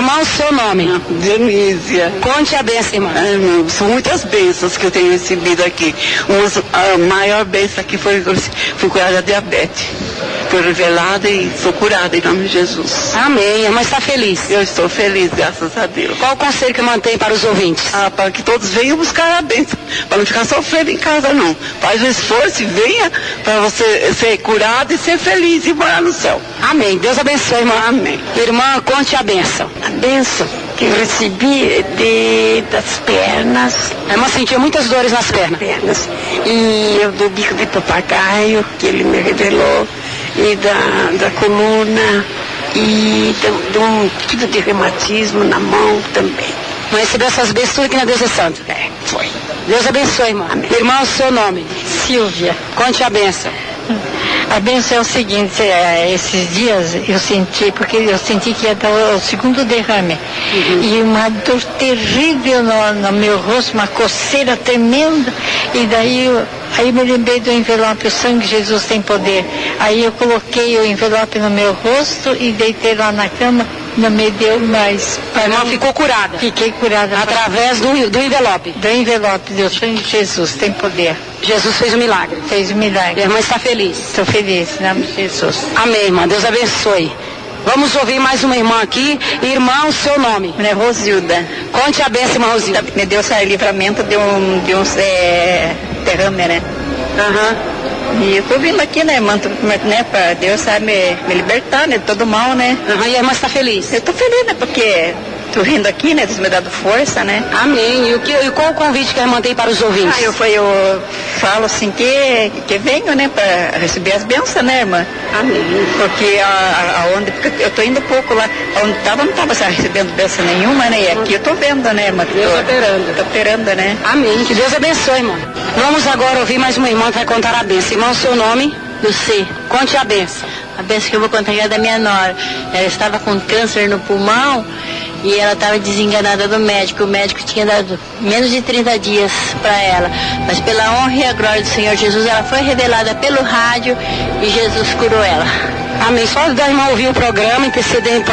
Irmão, o seu nome? Dionísia. Conte a bênção, irmã. Irmão, são muitas bênçãos que eu tenho recebido aqui. A maior bênção aqui foi que eu fui curada da diabetes. Foi revelada e sou curada em nome de Jesus. Amém. Irmã está feliz? Eu estou feliz, graças a Deus. Qual o conselho que mantém para os ouvintes? Para que todos venham buscar a bênção. Para não ficar sofrendo em casa, não. Faz o esforço e venha para você ser curado e ser feliz e morar no céu. Amém. Deus abençoe, irmã. Amém. Irmã, conte a bênção. A bênção que eu recebi das pernas. A irmã sentia muitas dores nas pernas. E eu do bico de papagaio, que ele me revelou, e da coluna, e de um tipo de reumatismo na mão também. Não recebeu essas bênçãos tudo que na Deus é santo? Foi. Deus abençoe, irmã. Amém. Irmão, o seu nome? Silvia. Conte a bênção. A bênção é o seguinte, esses dias eu senti, porque eu senti que ia dar o segundo derrame. E uma dor terrível no meu rosto, uma coceira tremenda. E daí aí me lembrei do envelope, o sangue de Jesus tem poder. Aí eu coloquei o envelope no meu rosto e deitei lá na cama. Não me deu mais. A irmã ficou curada? Fiquei curada. Através do envelope? Do envelope, do sangue de Jesus, tem poder. Jesus fez um milagre? Fez um milagre. E a irmã está feliz? Estou feliz, em nome de Jesus. Amém, irmã, Deus abençoe. Vamos ouvir mais uma irmã aqui. Irmã, o seu nome? É Rosilda. Conte a bênção, irmã Rosilda. Me deu esse livramento de um derrame, né? E eu tô vindo aqui, né, irmã, pra Deus, sabe, me libertar, né, de todo mal, né? E a irmã está feliz? Eu tô feliz, né, porque tô vindo aqui, né, Deus me dando força, né? Amém. E qual o convite que a irmã tem para os ouvintes? Eu falo assim que venho, né, para receber as bênçãos, né, irmã? Amém. Porque porque eu tô indo pouco lá, onde tava, não tava recebendo bênção nenhuma, né, e aqui eu tô vendo, né, irmã? Deus operando. Tô operando, né? Amém. Que Deus abençoe, irmã. Vamos agora ouvir mais uma irmã que vai contar a bênção. Irmão, o seu nome? Luci. Conte a bênção. A bênção que eu vou contar é da minha nora. Ela estava com câncer no pulmão e ela estava desenganada do médico. O médico tinha dado menos de 30 dias para ela. Mas pela honra e a glória do Senhor Jesus, ela foi revelada pelo rádio e Jesus curou ela. Amém. Só da irmã ouvir o programa, interceder em